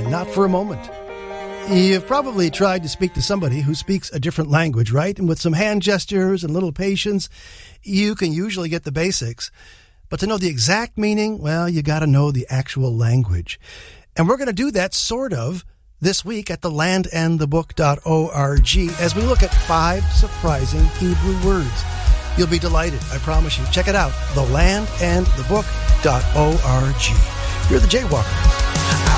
and not for a moment. You've probably tried to speak to somebody who speaks a different language, right? And with some hand gestures and a little patience, you can usually get the basics. But to know the exact meaning, well, you got to know the actual language. And we're going to do that sort of this week at thelandandthebook.org as we look at 5 surprising Hebrew words. You'll be delighted, I promise you. Check it out, thelandandthebook.org. You're the Jaywalker.